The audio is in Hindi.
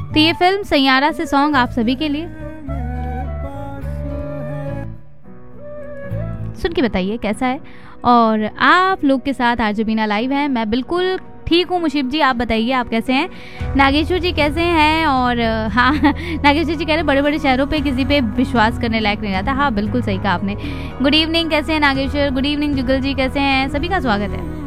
तो ये फिल्म सैयारा से सॉन्ग आप सभी के लिए। सुन के बताइए कैसा है। और आप लोग के साथ आरजे बीना लाइव है। मैं बिल्कुल ठीक हूँ मुशीब जी, आप बताइए आप कैसे हैं। नागेश्वर जी कैसे हैं। और हाँ नागेश्वर जी कह रहे बड़े बड़े शहरों पे किसी पे विश्वास करने लायक नहीं रहता। हाँ बिल्कुल सही कहा आपने। गुड इवनिंग, कैसे हैं नागेश्वर। गुड इवनिंग जुगल जी, कैसे हैं। सभी का स्वागत है।